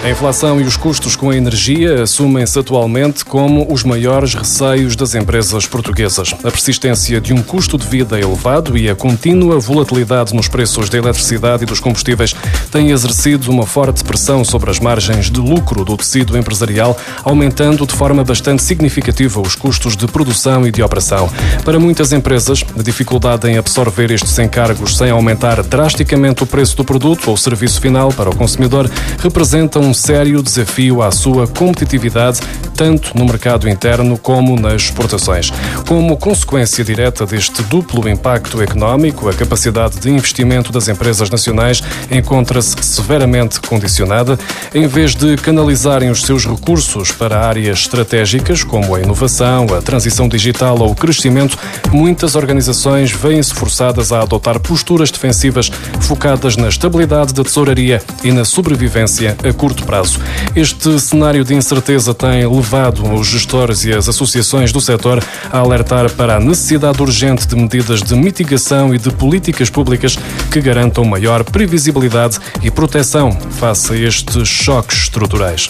A inflação e os custos com a energia assumem-se atualmente como os maiores receios das empresas portuguesas. A persistência de um custo de vida elevado e a contínua volatilidade nos preços da eletricidade e dos combustíveis têm exercido uma forte pressão sobre as margens de lucro do tecido empresarial, aumentando de forma bastante significativa os custos de produção e de operação. Para muitas empresas, a dificuldade em absorver estes encargos sem aumentar drasticamente o preço do produto ou serviço final para o consumidor representa um sério desafio à sua competitividade, tanto no mercado interno como nas exportações. Como consequência direta deste duplo impacto económico, a capacidade de investimento das empresas nacionais encontra-se severamente condicionada. Em vez de canalizarem os seus recursos para áreas estratégicas, como a inovação, a transição digital ou o crescimento, muitas organizações veem-se forçadas a adotar posturas defensivas focadas na estabilidade da tesouraria e na sobrevivência a curto prazo. Este cenário de incerteza tem levado os gestores e as associações do setor a alertar para a necessidade urgente de medidas de mitigação e de políticas públicas que garantam maior previsibilidade e proteção face a estes choques estruturais.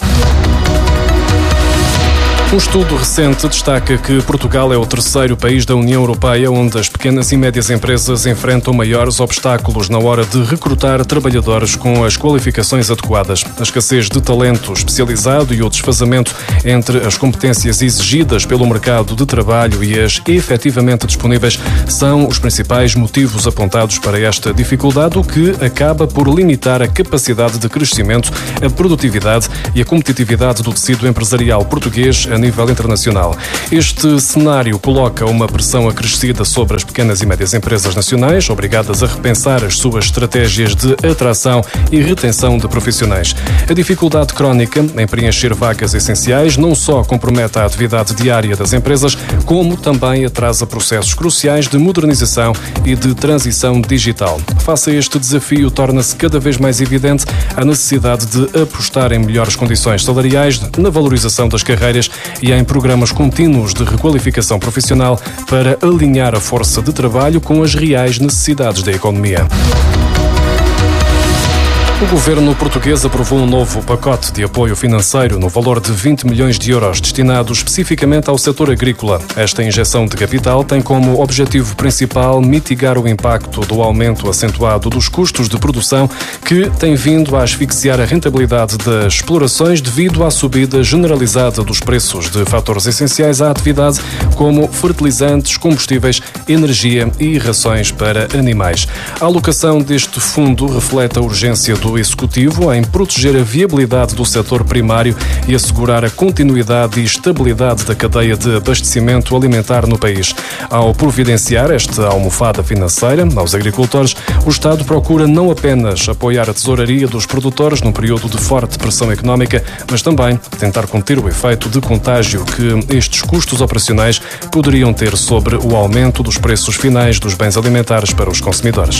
Um estudo recente destaca que Portugal é o terceiro país da União Europeia onde as pequenas e médias empresas enfrentam maiores obstáculos na hora de recrutar trabalhadores com as qualificações adequadas. A escassez de talento especializado e o desfazamento entre as competências exigidas pelo mercado de trabalho e as efetivamente disponíveis são os principais motivos apontados para esta dificuldade, o que acaba por limitar a capacidade de crescimento, a produtividade e a competitividade do tecido empresarial português a nível internacional. Este cenário coloca uma pressão acrescida sobre as pequenas e médias empresas nacionais, obrigadas a repensar as suas estratégias de atração e retenção de profissionais. A dificuldade crónica em preencher vagas essenciais não só compromete a atividade diária das empresas, como também atrasa processos cruciais de modernização e de transição digital. Face a este desafio, torna-se cada vez mais evidente a necessidade de apostar em melhores condições salariais, na valorização das carreiras e em programas contínuos de requalificação profissional para alinhar a força de trabalho com as reais necessidades da economia. O governo português aprovou um novo pacote de apoio financeiro no valor de 20 milhões de euros destinado especificamente ao setor agrícola. Esta injeção de capital tem como objetivo principal mitigar o impacto do aumento acentuado dos custos de produção que tem vindo a asfixiar a rentabilidade das explorações devido à subida generalizada dos preços de fatores essenciais à atividade como fertilizantes, combustíveis, energia e rações para animais. A alocação deste fundo reflete a urgência do Executivo em proteger a viabilidade do setor primário e assegurar a continuidade e estabilidade da cadeia de abastecimento alimentar no país. Ao providenciar esta almofada financeira aos agricultores, o Estado procura não apenas apoiar a tesouraria dos produtores num período de forte pressão económica, mas também tentar conter o efeito de contágio que estes custos operacionais poderiam ter sobre o aumento dos preços finais dos bens alimentares para os consumidores.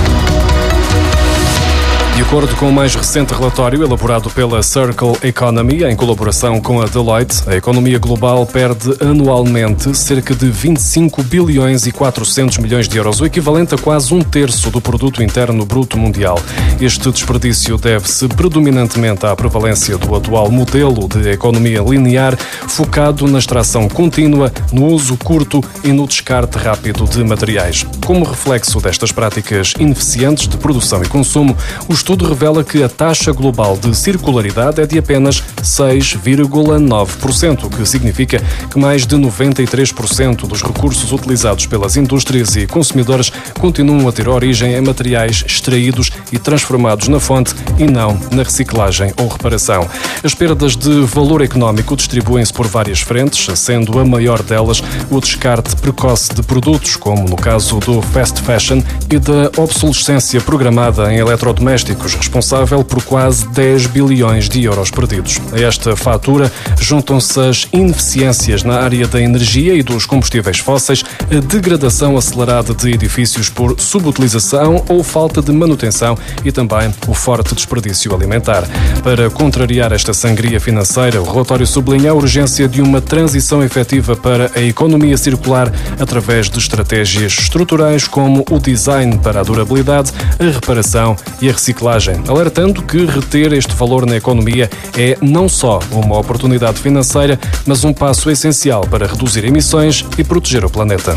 De acordo com o mais recente relatório elaborado pela Circle Economy, em colaboração com a Deloitte, a economia global perde anualmente cerca de 25 bilhões e 400 milhões de euros, o equivalente a quase um terço do produto interno bruto mundial. Este desperdício deve-se predominantemente à prevalência do atual modelo de economia linear, focado na extração contínua, no uso curto e no descarte rápido de materiais. Como reflexo destas práticas ineficientes de produção e consumo, o estudo revela que a taxa global de circularidade é de apenas 6,9%, o que significa que mais de 93% dos recursos utilizados pelas indústrias e consumidores continuam a ter origem em materiais extraídos e transformados na fonte e não na reciclagem ou reparação. As perdas de valor económico distribuem-se por várias frentes, sendo a maior delas o descarte precoce de produtos, como no caso do fast fashion e da obsolescência programada em eletrodomésticos, responsável por quase 10 bilhões de euros perdidos. A esta fatura juntam-se as ineficiências na área da energia e dos combustíveis fósseis, a degradação acelerada de edifícios por subutilização ou falta de manutenção e também o forte desperdício alimentar. Para contrariar esta sangria financeira, o relatório sublinha a urgência de uma transição efetiva para a economia circular através de estratégias estruturais como o design para a durabilidade, a reparação e a reciclagem reciclagem, alertando que reter este valor na economia é não só uma oportunidade financeira, mas um passo essencial para reduzir emissões e proteger o planeta.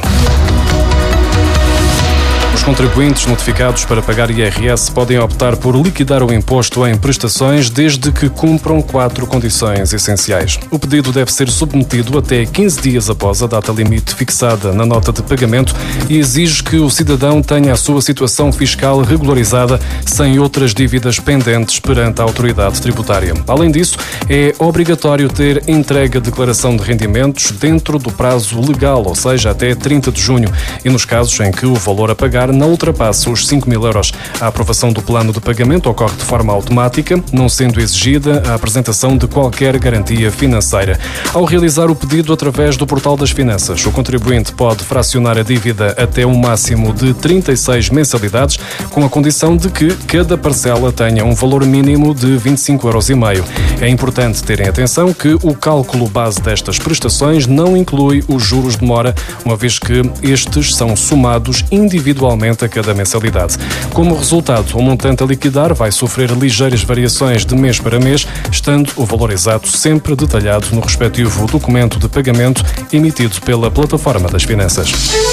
Os contribuintes notificados para pagar IRS podem optar por liquidar o imposto em prestações desde que cumpram 4 condições essenciais. O pedido deve ser submetido até 15 dias após a data limite fixada na nota de pagamento e exige que o cidadão tenha a sua situação fiscal regularizada sem outras dívidas pendentes perante a autoridade tributária. Além disso, é obrigatório ter entregue a declaração de rendimentos dentro do prazo legal, ou seja, até 30 de junho, e nos casos em que o valor a pagar não ultrapassa os 5.000 euros. A aprovação do plano de pagamento ocorre de forma automática, não sendo exigida a apresentação de qualquer garantia financeira. Ao realizar o pedido através do Portal das Finanças, o contribuinte pode fracionar a dívida até um máximo de 36 mensalidades, com a condição de que cada parcela tenha um valor mínimo de 25,5 euros. É importante terem atenção que o cálculo base destas prestações não inclui os juros de mora, uma vez que estes são somados individualmente a cada mensalidade. Como resultado, o montante a liquidar vai sofrer ligeiras variações de mês para mês, estando o valor exato sempre detalhado no respectivo documento de pagamento emitido pela Plataforma das Finanças.